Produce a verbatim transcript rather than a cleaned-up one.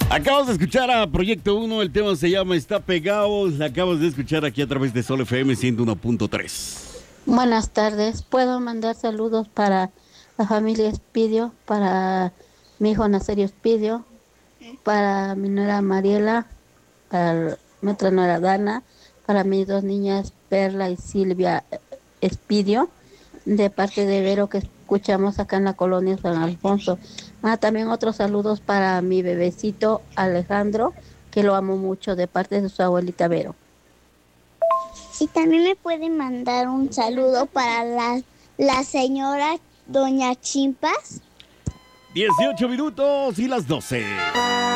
Acabas de escuchar a Proyecto uno, el tema se llama Está Pegado, la acabas de escuchar aquí a través de Sol F M ciento uno punto tres. Buenas tardes, puedo mandar saludos para la familia Espidio, para mi hijo Nazario Espidio, para mi nuera Mariela, para mi otra nuera Dana, para mis dos niñas Perla y Silvia Espidio, de parte de Vero que escuchamos acá en la colonia San Alfonso. Ah, también otros saludos para mi bebecito Alejandro, que lo amo mucho, de parte de su abuelita Vero. Y también me pueden mandar un saludo para la, la señora Doña Chimpas. dieciocho minutos y las doce.